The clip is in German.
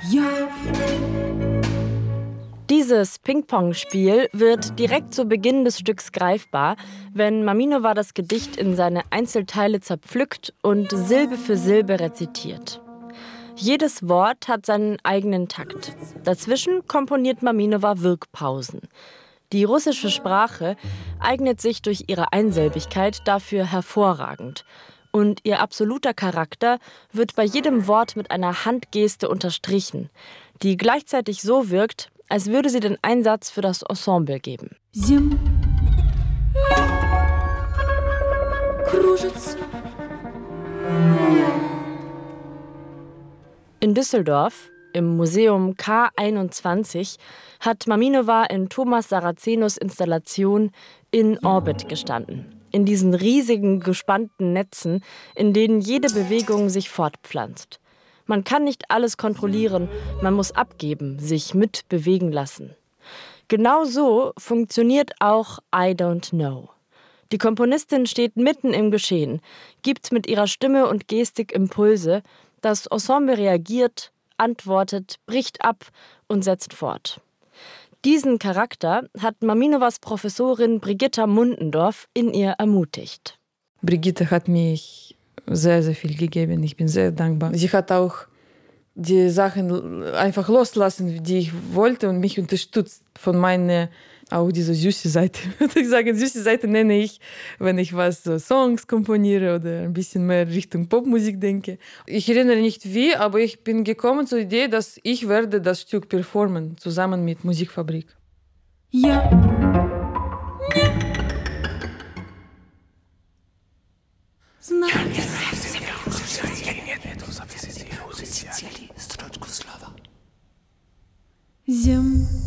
Ja. Dieses Ping-Pong-Spiel wird direkt zu Beginn des Stücks greifbar, wenn Maminova das Gedicht in seine Einzelteile zerpflückt und Silbe für Silbe rezitiert. Jedes Wort hat seinen eigenen Takt. Dazwischen komponiert Maminova Wirkpausen. Die russische Sprache eignet sich durch ihre Einsilbigkeit dafür hervorragend. Und ihr absoluter Charakter wird bei jedem Wort mit einer Handgeste unterstrichen, die gleichzeitig so wirkt, als würde sie den Einsatz für das Ensemble geben. Zim. Кружится. In Düsseldorf, im Museum K21, hat Maminova in Thomas Sarazenos Installation In Orbit gestanden. In diesen riesigen, gespannten Netzen, in denen jede Bewegung sich fortpflanzt. Man kann nicht alles kontrollieren, man muss abgeben, sich mitbewegen lassen. Genau so funktioniert auch I Don't Know. Die Komponistin steht mitten im Geschehen, gibt mit ihrer Stimme und Gestik Impulse, das Ensemble reagiert, antwortet, bricht ab und setzt fort. Diesen Charakter hat Maminovas Professorin Brigitta Mundendorf in ihr ermutigt. Brigitte hat mich sehr, sehr viel gegeben. Ich bin sehr dankbar. Sie hat auch die Sachen einfach loslassen, die ich wollte und mich unterstützt von meiner, auch diese süße Seite. Ich sage, süße Seite nenne ich, wenn ich was so Songs komponiere oder ein bisschen mehr Richtung Popmusik denke. Ich erinnere nicht wie, aber ich bin gekommen zur Idee, dass ich werde das Stück performen, zusammen mit Musikfabrik. Ja. Zim.